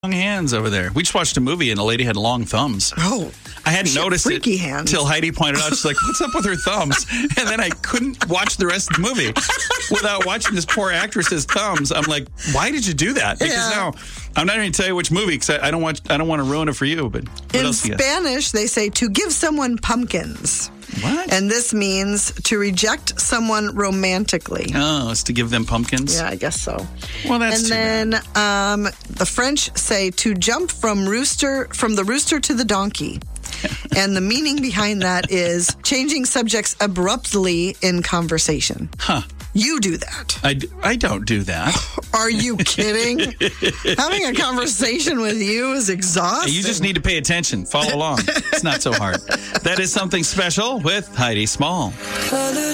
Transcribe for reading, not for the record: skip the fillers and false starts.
long hands over there. We just watched a movie and a lady had long thumbs. Oh, I hadn't noticed freaky it hands. till Heidi pointed out. She's like, "What's up with her thumbs?" And then I couldn't watch the rest of the movie without watching this poor actress's thumbs. I'm like, "Why did you do that?" Because now I'm not going to tell you which movie because I don't want to ruin it for you. But what in else do you got? Spanish, they say to give someone pumpkins. What? And this means to reject someone romantically. Oh, it's to give them pumpkins. Yeah, I guess so. Well, that's And too then bad. the French say to jump from the rooster to the donkey. And the meaning behind that is changing subjects abruptly in conversation. Huh. You do that. I don't do that. Are you kidding? Having a conversation with you is exhausting. You just need to pay attention. Follow along. It's not so hard. That is Something Special with Heidi Small.